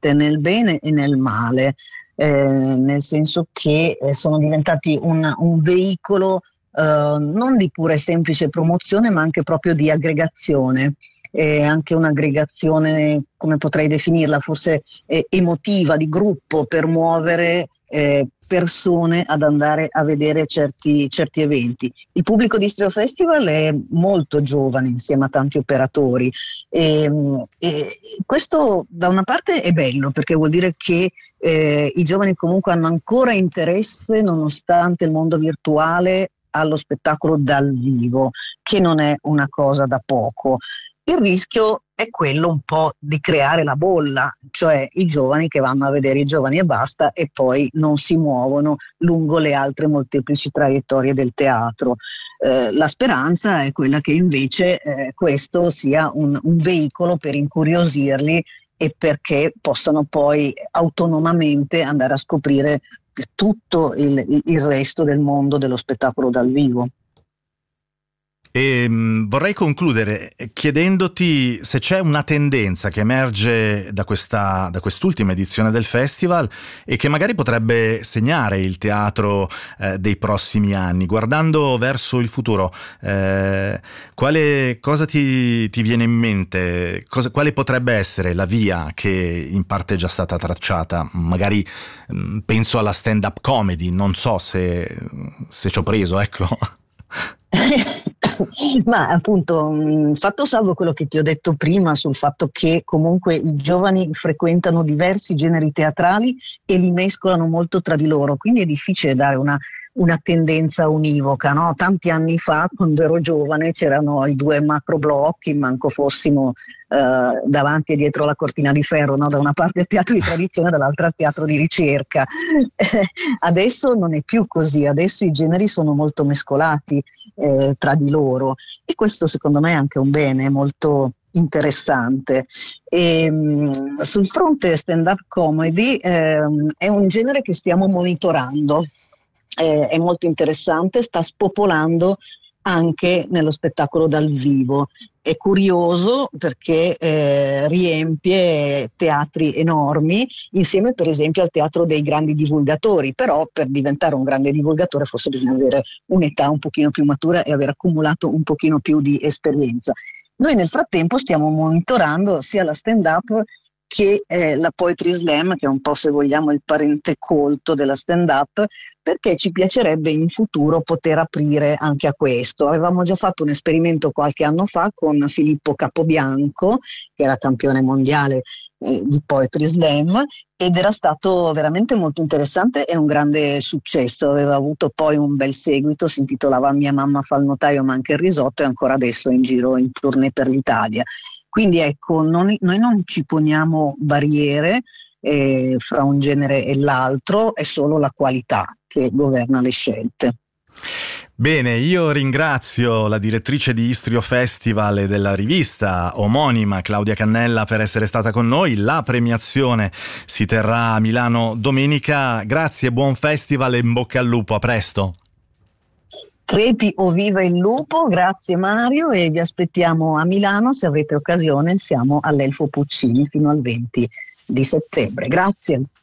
sicuramente nel bene e nel male, nel senso che sono diventati un veicolo non di pura e semplice promozione, ma anche proprio di aggregazione. Anche un'aggregazione, come potrei definirla, forse emotiva, di gruppo, per muovere persone ad andare a vedere certi eventi. Il pubblico di Istrio Festival è molto giovane insieme a tanti operatori e questo da una parte è bello, perché vuol dire che i giovani comunque hanno ancora interesse, nonostante il mondo virtuale, allo spettacolo dal vivo, che non è una cosa da poco. Il rischio è quello un po' di creare la bolla, cioè i giovani che vanno a vedere i giovani e basta, e poi non si muovono lungo le altre molteplici traiettorie del teatro. La speranza è quella che invece questo sia un veicolo per incuriosirli e perché possano poi autonomamente andare a scoprire tutto il resto del mondo dello spettacolo dal vivo. E vorrei concludere chiedendoti se c'è una tendenza che emerge da quest'ultima edizione del festival e che magari potrebbe segnare il teatro dei prossimi anni. Guardando verso il futuro, cosa ti viene in mente? Quale potrebbe essere la via che in parte è già stata tracciata? Magari penso alla stand-up comedy, non so se ci ho preso, ecco. Ma appunto, fatto salvo quello che ti ho detto prima sul fatto che comunque i giovani frequentano diversi generi teatrali e li mescolano molto tra di loro, quindi è difficile dare una tendenza univoca, no? Tanti anni fa, quando ero giovane, c'erano i due macro blocchi, manco fossimo davanti e dietro la cortina di ferro, no? Da una parte il teatro di tradizione, dall'altra il teatro di ricerca. Adesso non è più così, adesso i generi sono molto mescolati tra di loro, e questo secondo me è anche un bene molto interessante. Sul fronte stand-up comedy è un genere che stiamo monitorando, è molto interessante, sta spopolando anche nello spettacolo dal vivo. È curioso perché riempie teatri enormi, insieme per esempio al teatro dei grandi divulgatori, però per diventare un grande divulgatore forse bisogna avere un'età un pochino più matura e aver accumulato un pochino più di esperienza. Noi nel frattempo stiamo monitorando sia la stand-up che la Poetry Slam, che è un po', se vogliamo, il parente colto della stand-up, perché ci piacerebbe in futuro poter aprire anche a questo. Avevamo già fatto un esperimento qualche anno fa con Filippo Capobianco, che era campione mondiale di Poetry Slam, ed era stato veramente molto interessante e un grande successo. Aveva avuto poi un bel seguito, si intitolava Mia mamma fa il notaio ma anche il risotto, e ancora adesso è in giro in tournée per l'Italia. Quindi ecco, noi non ci poniamo barriere fra un genere e l'altro, è solo la qualità che governa le scelte. Bene, io ringrazio la direttrice di Istrio Festival e della rivista omonima Claudia Cannella per essere stata con noi. La premiazione si terrà a Milano domenica. Grazie, buon festival e in bocca al lupo, a presto. Crepi o viva il lupo, grazie Mario, e vi aspettiamo a Milano, se avrete occasione. Siamo all'Elfo Puccini fino al 20 di settembre. Grazie.